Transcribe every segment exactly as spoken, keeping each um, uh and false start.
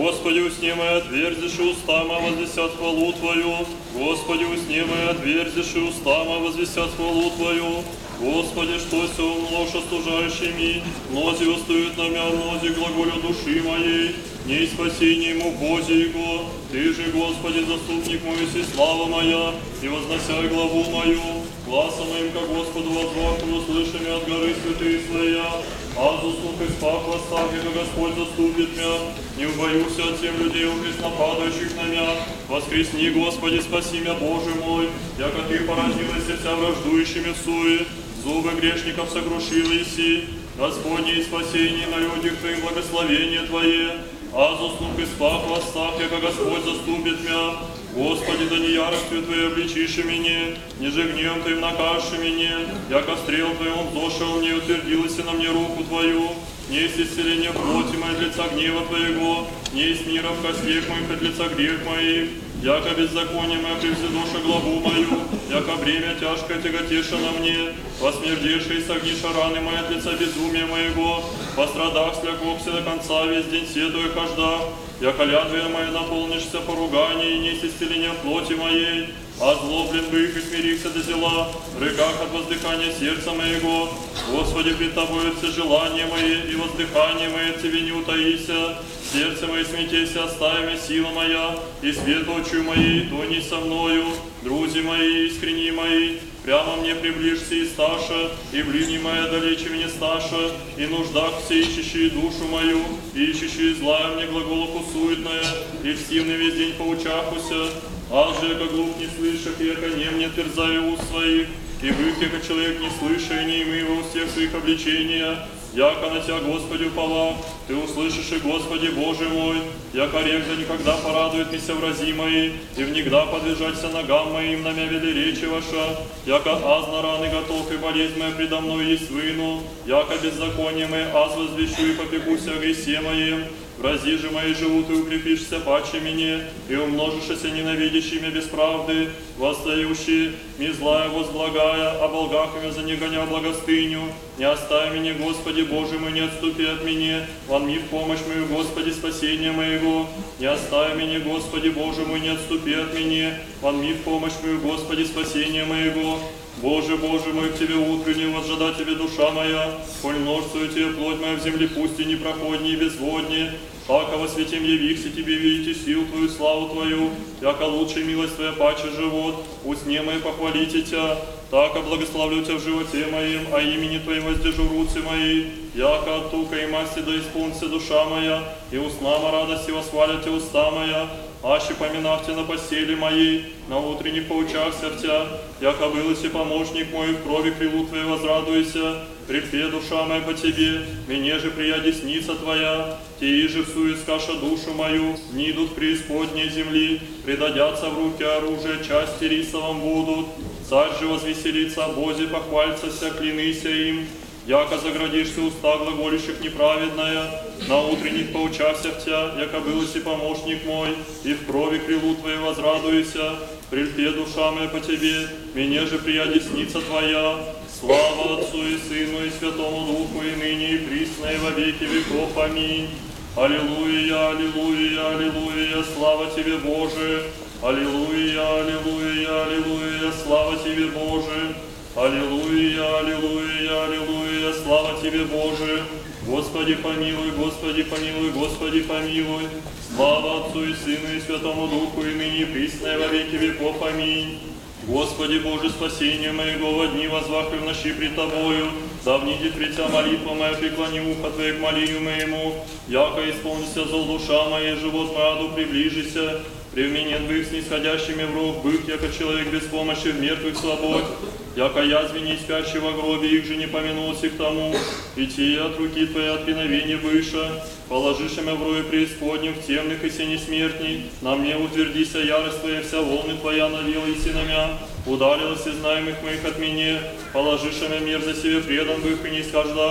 Господи, усни мои, отверзишь уста мои, возвестят хвалу Твою. Господи, усни мои, отверзишь уста мои, возвестят хвалу Твою. Господи, что все умножь остужающими, мнози устают на мя, мнози глаголю души моей, не спасение ему Божий его. Ты же, Господи, заступник мой, и слава моя, и возносяй главу мою. Гласом моим, как Господу возвахну, услышами от горы святые своя. Азус и спах восстав, как Господь заступит мя. Не убоюсь от тем людей, укресно падающих на мя. Воскресни, Господи, спаси мя, Боже мой, яко Ты поразилась вся враждующими в суе. Зубы грешников сокрушила иси. Господне и спасение на людях Твоим благословение Твое. Азус и спах восстав, яко Господь заступит мя. Господи, да не яростью Твоей обличишь меня, не же гневом Твоим накажешь меня, яко стрел Твоим зошел мне, утвердилась на мне руку Твою. Не есть исцеление плоти моей от лица гнева Твоего, не есть мира в костях моих от лица грех моих. Яко беззаконие мое превзидоша главу мою, яко бремя тяжкое тяготеша на мне, посмердеши и согниша раны мои от лица безумия моего, пострадах слякохся до конца весь день седуя кажда, яко лятвия моя наполнишься поруганий и несть исцеления плоти моей, озлоблен бы их и смирихся до дела, в рыках от воздыхания сердца моего. Господи, пред Тобою все желания мои и воздыхания мои от Тебе не утаися. Сердце мое смятейся, остави меня, сила моя, и свет очию моей, то не со мною. Друзья мои, искренние мои, прямо мне приближься и сташа, и ближний моя далече меня сташа, и нуждах все ищущие душу мою, и ищущие злая мне глаголку суетная, и льстивный весь день поучахуся. Аз же, яко глух не слышах, и яко не мне терзаю уст своих, и бык, яко человек не слыша, и не имея во всех своих обличения. Яко на Тебя, Господи, упова, Ты услышишь, и Господи, Боже мой, яко рек да никогда порадует мися врази мои, и внегда подвижаться ногам моим, на мя вели речи ваша, яко аз на раны готов, и болезнь моя предо мной есть выну, яко беззаконие мое аз возвещу, и попекуся о гресе моем. Врази же мои живут, и укрепишься паче мне, и умножишься ненавидящими без правды, восстающие, ми злая возблагая, а болгахами за не гоня благостыню. Не оставь меня, Господи Боже мой, не отступи от меня, вон ми в помощь мою, Господи, спасение моего. Не оставь меня, Господи Боже мой, не отступи от меня, вон ми в помощь мою, Господи, спасение моего. Боже, Боже мой, к Тебе утренне возжада Тебе душа моя, коль множествую Тебе плоть моя в земле, пусть и непроходнее и безводнее. Ака во святем явихся Тебе видите сил Твою, славу Твою, яко лучшая милость Твоя паче живот, усне мои похвалите Тебя, так благословлю Тебя в животе моем, а имени Твоим воздержу руцы мои, яко от тука и масти да исполнится душа моя, и устнама радости восхвалят Тебя уста моя, аще поминав Тебя на постели моей, на утренних поучахся в Тебя, яко был и помощник мой, в крови крилу Твоей возрадуйся, припе душа моя по Тебе, мне же прия десница Твоя, Те же всуе скаша душу мою, не идут в преисподней земли, предадятся в руки оружия, части рисовом будут, царь же возвеселится о Бозе, похвалится, клянися им, яко заградишься уста глаголющих неправедная, на утренних поучахся в Тебя, яко был и помощник мой, и в крови крилу Твоей возрадуйся, прельпе душа моя по Тебе, мне же прия десница Твоя. Слава Отцу и Сыну и Святому Духу, и ныне, и присно, и во веки веков. Аминь. Аллилуйя, аллилуйя, аллилуйя, слава Тебе, Боже. Аллилуйя, аллилуйя, аллилуйя, слава Тебе, Боже. Аллилуйя, аллилуйя, аллилуйя, слава Тебе, Боже. Господи помилуй, Господи помилуй, Господи помилуй. Слава Отцу и Сыну и Святому Духу, и ныне, и присно, и во веки веков. Аминь. Господи Боже, спасение моего, во дни возвахлю в ночи пред Тобою, да внидит пред Тебя молитва моя, преклони ухо Твое к молению моему, яко исполнится зол душа моя, живот мой аду приближися, превменен бык снисходящими в рог, бык, яко человек без помощи в мертвых свобод, яко язвени спящий во гробе, их же не помянулся к тому, идти от руки Твоей от пиновения выше, положишь меня в рое преисподнем, в темных и сени смертней, на мне утвердися ярость Твоя, вся волны Твоя навела и синомя, удалилась из знаемых моих от меня, положишь меня мир за себе предан бых и не скаждав,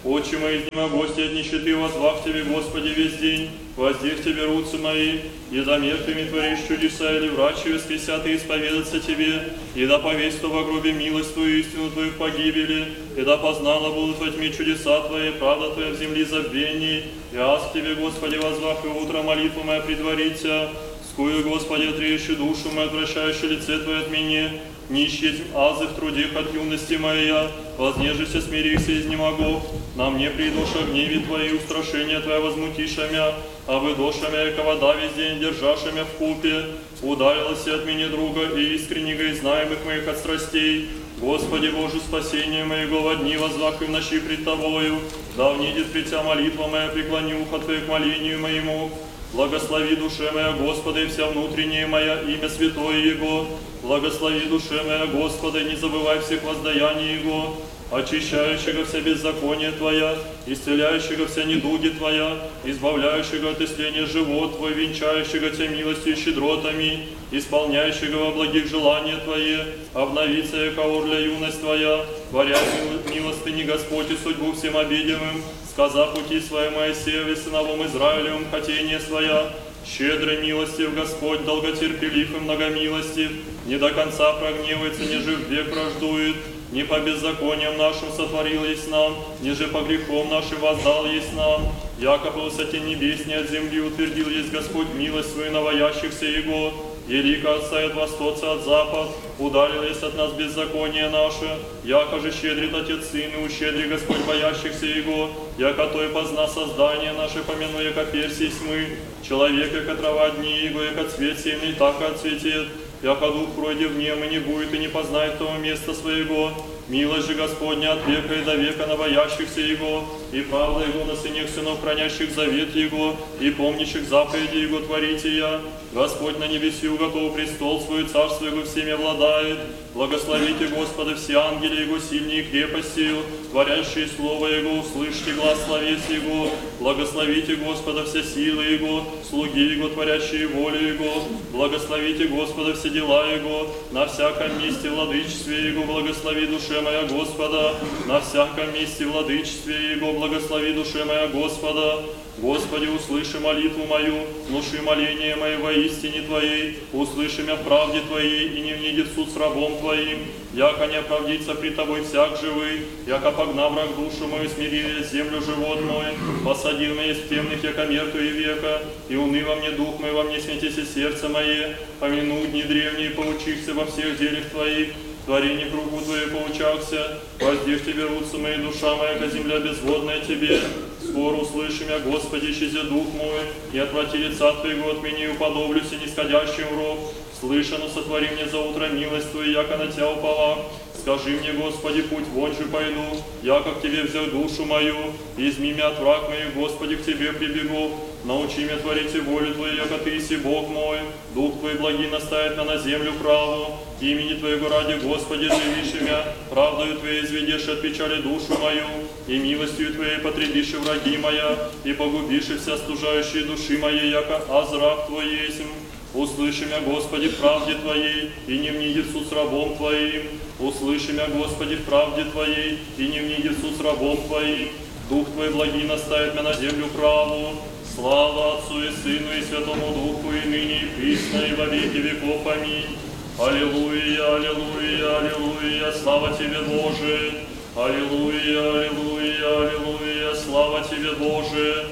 Отче мои, изнемогости от нищеты, возвах Тебе, Господи, весь день, воздех Тебе руцы мои, и да мертвыми творишь чудеса, или врачи воскресят и исповедаться Тебе, и да повесть во гробе милость Твою, истину Твою в погибели, и да познала будут во тьме чудеса Твои, правда Твоя в земле забвений, и аз к Тебе, Господи, возвах, и утро молитву моя предварится, скую, Господи, отреющий душу мою, отвращающий лице Твое от меня, нищий азы в трудах от юности моя, вознежися, смирися, изнемогу, на мне придоша гневе Твои, устрашения Твоя возмутишамя, а выдошамя, яко вода весь день, держашамя в купе, ударилась от меня друга и искреннего и знаемых моих от страстей. Господи Боже, спасение моего во дни возвах и в ночи пред Тобою, да внидит пред Тя молитва моя, преклони ухо Твое к молению моему. Благослови душе моя Господа и вся внутренняя моя, имя святое Его. Благослови душе моя Господа, не забывай всех воздаяний Его, очищающего вся беззаконие Твоя, исцеляющего вся недуги Твоя, избавляющего от исцеления живот Твой, венчающего Тя милостью и щедротами, исполняющего во благих желания Твои, обновиться, яко орля юность Твоя, творя милостыни Господь и судьбу всем обидимым, сказа пути своей Моисею и сыновом Израилевым хотение своя, щедрой милостив Господь, долготерпелив и многомилостив, не до конца прогневается, неже век враждует, не по беззакониям нашим сотворил есть нам, ниже по грехам нашим воздал есть нам, яко по высоте небесней от земли утвердил есть Господь милость свою навоящихся Его, елика Отца и от востоца от запад, ударил есть от нас беззаконие наше, яко же щедрит Отец Сын и ущедри Господь боящихся Его, яко то и позна создание наше, помяну, яко персий мы, человек, яко трава дни Его, яко цвет семени, так и отцветет, яко дух пройдет в нем и не будет, и не познает того места своего. Милость же Господня от века и до века на боящихся Его, и правда Его на сынах сынов, хранящих завет Его, и помнящих заповеди Его творите я. Господь на небеси уготов престол свой, царство Его всеми обладает. Благословите Господа все ангели Его, сильнее крепостью, творящие Слово Его, услышьте глас словес Его. Благословите Господа все силы Его, слуги Его, творящие волю Его. Благословите Господа все дела Его, на всяком месте владычестве Его, благослови душе моя Господа, на всяком месте владычестве Его, благослови душе моя Господа. Господи, услыши молитву мою, внуши моление мое во истине Твоей, услыши меня в правде Твоей, и не внидит суд с рабом Твоим, яко не оправдится при Тобой всяк живый, яко погнав враг душу мою, смирили землю живот мой, посадил меня из темных, яко мертвые века, и уны во мне дух мой, во мне сметися сердце мое, помяну дни древние, поучихся во всех делях Твоих, творение кругу Твое поучахся, воздев Тебе руцы мои, душа моя, ко земля безводная Тебе. Скоро услыши меня, Господи, исчези дух мой, и отврати лица Твоего от меня, и уподоблюсь и нисходящим в ров. Слышано, сотвори мне за утро милость Твою, яко на Тя упала. Скажи мне, Господи, путь вон же пойду, яко к Тебе взял душу мою, и изми меня от враг моих, Господи, к Тебе прибегу. Научи меня творить волю Твою, яко Ты си Бог мой, Дух Твой благий наставит меня на землю праву, имени Твоего ради, Господи, живишь меня, правдою Твоей изведешь от печали душу мою, и милостью Твоей потребишь враги моя, и погубишь вся стужающие души моей, яко азрак Твой есть. Услыши меня, Господи, в правде Твоей, и не внидит суд с рабом Твоим. Услыши меня, Господи, в правде Твоей, и не внидит суд с рабом Твоим. Дух Твой благий наставит меня на землю праву. Слава Отцу и Сыну и Святому Духу, и ныне, и присно, и во веки веков. Аминь. Аллилуйя, аллилуйя, аллилуйя, слава Тебе, Боже. Аллилуйя, аллилуйя, аллилуйя, слава Тебе, Боже.